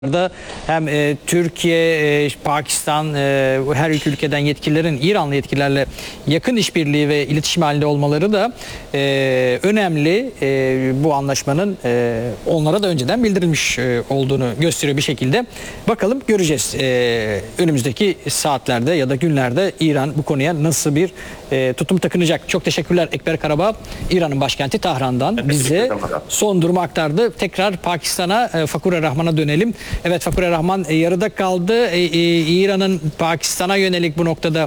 da hem Türkiye, Pakistan, her iki ülkeden yetkililerin İranlı yetkililerle yakın işbirliği ve iletişim halinde olmaları da önemli. Bu anlaşmanın onlara da önceden bildirilmiş olduğunu gösteriyor bir şekilde. Bakalım göreceğiz. Önümüzdeki saatlerde ya da günlerde İran bu konuya nasıl bir tutum takınacak. Çok teşekkürler Ekber Karabağ. İran'ın başkenti Tahran'dan bize son durumu aktardı. Tekrar Pakistan'a, Fakhur Rahman'a dönelim. Evet, Fakhur Rahman yarıda kaldı. İran'ın Pakistan'a yönelik bu noktada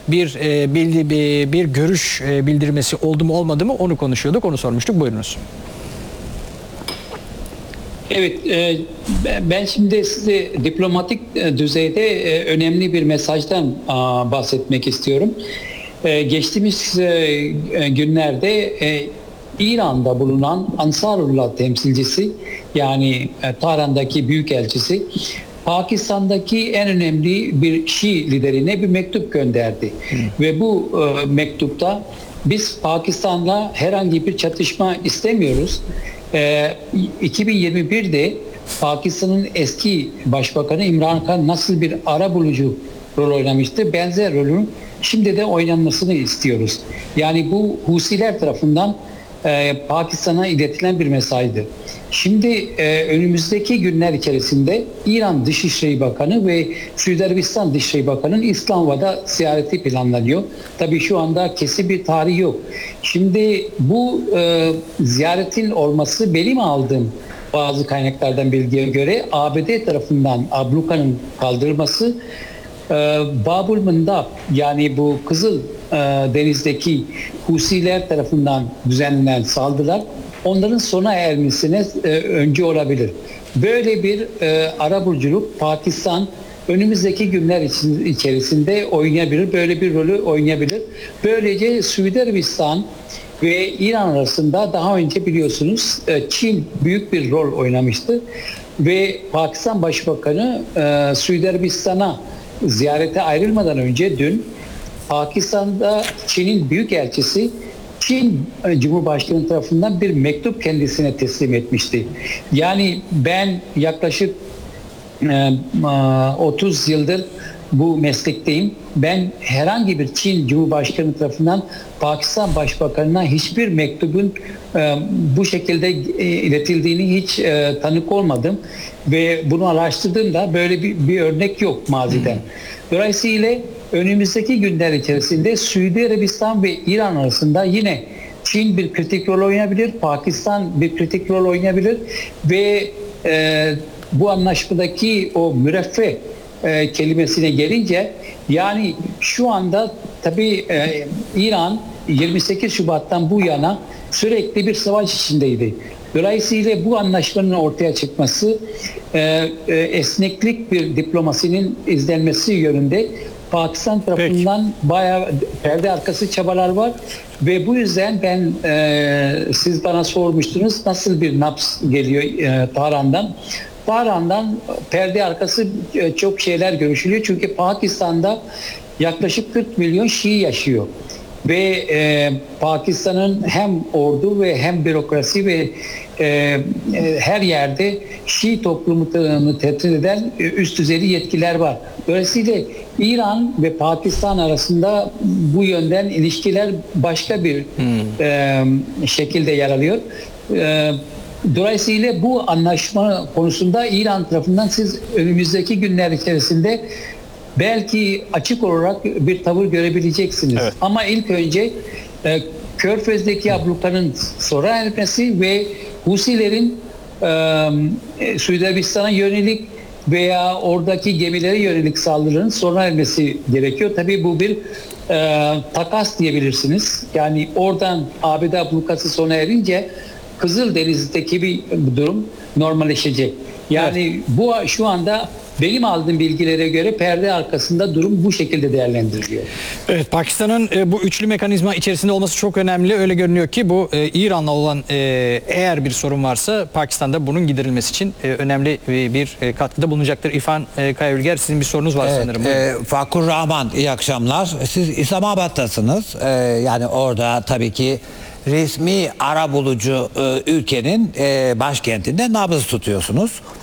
bir görüş bildirmesi oldu mu olmadı mı onu konuşuyorduk, onu sormuştuk. Buyurunuz. Evet, ben şimdi size diplomatik düzeyde önemli bir mesajdan bahsetmek istiyorum. Geçtiğimiz günlerde İran'da bulunan Ansarullah temsilcisi, yani Tahran'daki büyükelçisi, Pakistan'daki en önemli bir Şii liderine bir mektup gönderdi. Ve bu mektupta biz Pakistan'la herhangi bir çatışma istemiyoruz. 2021'de Pakistan'ın eski başbakanı İmran Khan nasıl bir arabulucu rol oynamıştı, benzer rolün şimdi de oynanmasını istiyoruz. Yani bu Husiler tarafından Pakistan'a iletilen bir mesajdı. Şimdi önümüzdeki günler içerisinde İran Dışişleri Bakanı ve Suudi Arabistan Dışişleri Bakanı'nın İslamabad'a ziyareti planlanıyor. Tabii şu anda kesin bir tarih yok. Şimdi bu ziyaretin olması, benim aldığım bazı kaynaklardan bilgiye göre ABD tarafından ablukanın kaldırılması, Babul Mındab, yani bu Kızıl Deniz'deki Husiler tarafından düzenlenen saldırılar onların sona ermesine önce olabilir. Böyle bir arabuluculuk Pakistan önümüzdeki günler içerisinde oynayabilir, böyle bir rolü oynayabilir. Böylece Suudi Arabistan ve İran arasında daha önce biliyorsunuz Çin büyük bir rol oynamıştı ve Pakistan Başbakanı Suudi Arabistan'a ziyarete ayrılmadan önce dün Pakistan'da Çin'in büyükelçisi Çin Cumhurbaşkanı tarafından bir mektup kendisine teslim etmişti. Yani ben yaklaşık 30 yıldır bu meslekteyim. Ben herhangi bir Çin Cumhurbaşkanı tarafından Pakistan Başbakanı'na hiçbir mektubun bu şekilde iletildiğini hiç tanık olmadım. Ve bunu araştırdığımda böyle bir örnek yok maziden. Dolayısıyla önümüzdeki günler içerisinde Suudi Arabistan ve İran arasında yine Çin bir kritik rol oynayabilir, Pakistan bir kritik rol oynayabilir ve bu anlaşmadaki o müreffeh kelimesine gelince, yani şu anda tabii İran 28 Şubat'tan bu yana sürekli bir savaş içindeydi. Dolayısıyla bu anlaşmanın ortaya çıkması esneklik bir diplomasinin izlenmesi yönünde Pakistan tarafından bayağı perde arkası çabalar var ve bu yüzden ben siz bana sormuştunuz nasıl bir nabz geliyor Tahran'dan. Tahran'dan perde arkası çok şeyler görüşülüyor çünkü Pakistan'da yaklaşık 40 milyon Şii yaşıyor. Ve Pakistan'ın hem ordu ve hem bürokrasi ve her yerde Şii toplumunu tehdit eden üst düzey yetkiler var. Dolayısıyla İran ve Pakistan arasında bu yönden ilişkiler başka bir şekilde yer alıyor. Dolayısıyla bu anlaşma konusunda İran tarafından siz önümüzdeki günler içerisinde belki açık olarak bir tavır görebileceksiniz. Evet. Ama ilk önce Körfez'deki ablukanın sona ermesi ve Husilerin Suudi Arabistan'a yönelik veya oradaki gemilere yönelik saldırının sona ermesi gerekiyor. Tabii bu bir takas diyebilirsiniz. Yani oradan ABD ablukası sona erince Kızıldeniz'deki bir durum normalleşecek. Yani evet. Bu şu anda benim aldığım bilgilere göre perde arkasında durum bu şekilde değerlendiriliyor. Evet, Pakistan'ın bu üçlü mekanizma içerisinde olması çok önemli. Öyle görünüyor ki bu İran'la olan eğer bir sorun varsa Pakistan'da bunun giderilmesi için önemli bir katkıda bulunacaktır. İrfan Kayagüler, sizin bir sorunuz var sanırım. Fakhur Rahman, iyi akşamlar. Siz İslamabad'tasınız. Yani orada tabii ki resmi arabulucu ülkenin başkentinde nabız tutuyorsunuz.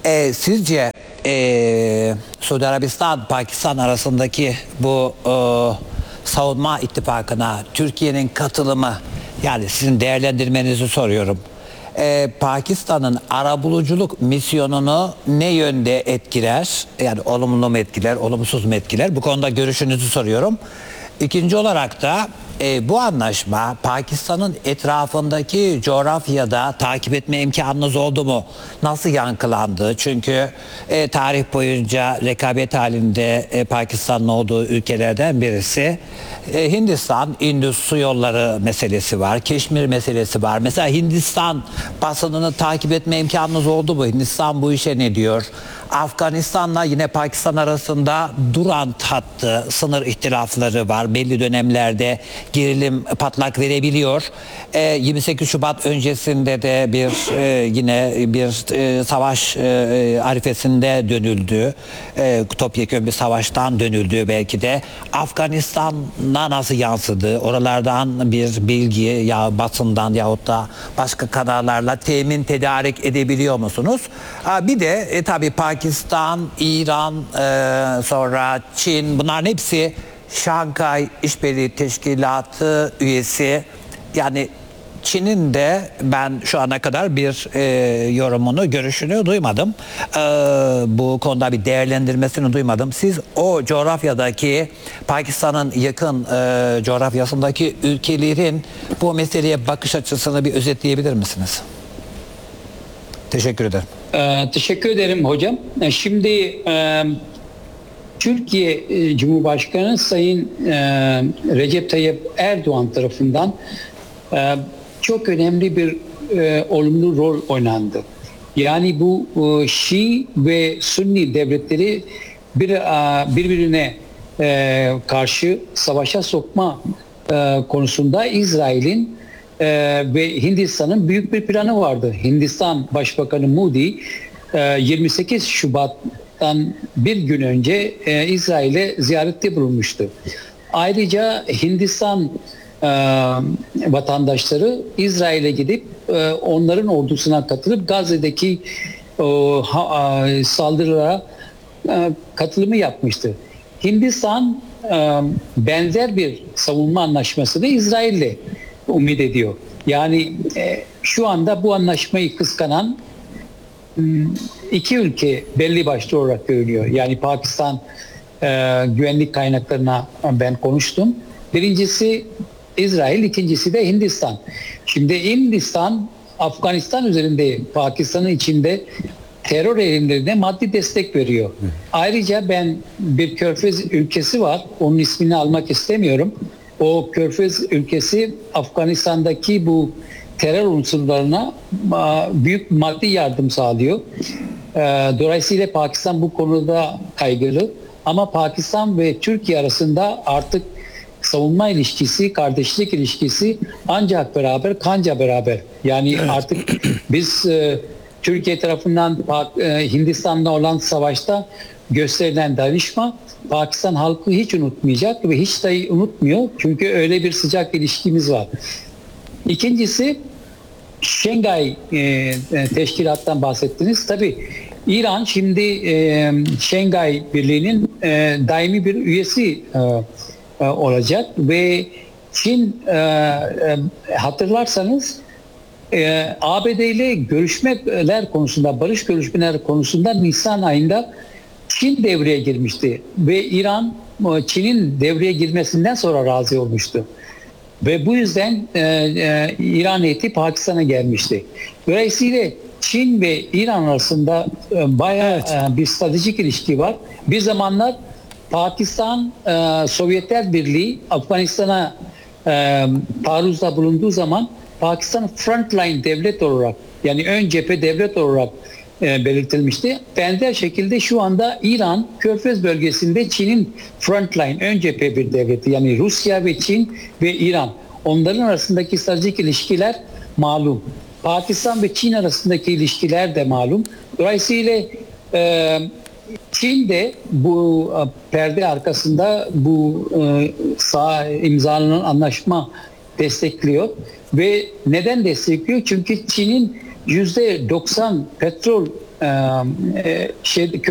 Sizce Suudi Arabistan, Pakistan arasındaki bu savunma ittifakına Türkiye'nin katılımı, yani sizin değerlendirmenizi soruyorum. Pakistan'ın arabuluculuk misyonunu ne yönde etkiler? Yani olumlu mu etkiler, olumsuz mu etkiler? Bu konuda görüşünüzü soruyorum. İkinci olarak da bu anlaşma Pakistan'ın etrafındaki coğrafyada takip etme imkanınız oldu mu? Nasıl yankılandı? Çünkü tarih boyunca rekabet halinde Pakistan'ın olduğu ülkelerden birisi. Hindistan, Indus su yolları meselesi var. Keşmir meselesi var. Mesela Hindistan basınını takip etme imkanınız oldu mu? Hindistan bu işe ne diyor? Afganistan'la yine Pakistan arasında Durant hattı, sınır ihtilafları var. Belli dönemlerde gerilim patlak verebiliyor. 28 Şubat öncesinde de yine bir savaş arifesinde dönüldü. Topyekun bir savaştan dönüldü belki de. Afganistan'a nasıl yansıdı? Oralardan bir bilgi ya basından yahut da başka kanallarla tedarik edebiliyor musunuz? Bir de tabii Pakistan, İran, sonra Çin, bunların hepsi Şanghay İşbirliği Teşkilatı üyesi. Yani Çin'in de ben şu ana kadar bir yorumunu, görüşünü duymadım. Bu konuda bir değerlendirmesini duymadım. Siz o coğrafyadaki, Pakistan'ın yakın coğrafyasındaki ülkelerin bu meseleye bakış açısını bir özetleyebilir misiniz? Teşekkür ederim. Teşekkür ederim hocam. Şimdi Türkiye Cumhurbaşkanı Sayın Recep Tayyip Erdoğan tarafından çok önemli bir olumlu rol oynandı. Yani bu Şii ve Sünni devletleri birbirine karşı savaşa sokma konusunda İsrail'in ve Hindistan'ın büyük bir planı vardı. Hindistan Başbakanı Modi 28 Şubat'tan bir gün önce İsrail'e ziyarette bulunmuştu. Ayrıca Hindistan vatandaşları İsrail'e gidip onların ordusuna katılıp Gazze'deki saldırılara katılımı yapmıştı. Hindistan benzer bir savunma anlaşmasını İsrail'le umut ediyor. Yani şu anda bu anlaşmayı kıskanan iki ülke belli başlı olarak görünüyor. Yani Pakistan güvenlik kaynaklarına ben konuştum. Birincisi İsrail, ikincisi de Hindistan. Şimdi Hindistan, Afganistan üzerinde Pakistan'ın içinde terör eylemlerine maddi destek veriyor. Ayrıca ben bir Körfez ülkesi var, onun ismini almak istemiyorum. O Körfez ülkesi Afganistan'daki bu terör unsurlarına büyük maddi yardım sağlıyor. Dolayısıyla Pakistan bu konuda kaygılı. Ama Pakistan ve Türkiye arasında artık savunma ilişkisi, kardeşlik ilişkisi ancak beraber, kanca beraber. Yani evet. Artık biz Türkiye tarafından Hindistan'la olan savaşta gösterilen dayanışma Pakistan halkı hiç unutmayacak ve hiç de unutmuyor. Çünkü öyle bir sıcak ilişkimiz var. İkincisi Şanghay teşkilattan bahsettiniz. Tabii İran şimdi Şanghay Birliği'nin daimi bir üyesi olacak ve Çin hatırlarsanız ABD ile görüşmeler konusunda, barış görüşmeler konusunda Nisan ayında Çin devreye girmişti ve İran Çin'in devreye girmesinden sonra razı olmuştu. Ve bu yüzden İran heyeti Pakistan'a gelmişti. Dolayısıyla Çin ve İran arasında bayağı bir stratejik ilişki var. Bir zamanlar Pakistan, Sovyetler Birliği Afganistan'a taarruzda bulunduğu zaman Pakistan frontline devlet olarak, yani ön cephe devlet olarak belirtilmişti. Benzer şekilde şu anda İran, Körfez bölgesinde Çin'in frontline, ön cephe bir devleti. Yani Rusya ve Çin ve İran. Onların arasındaki stratejik ilişkiler malum. Pakistan ve Çin arasındaki ilişkiler de malum. Dolayısıyla Çin de bu perde arkasında bu imzalanan anlaşma destekliyor. Ve neden destekliyor? Çünkü Çin'in %90 petrol şey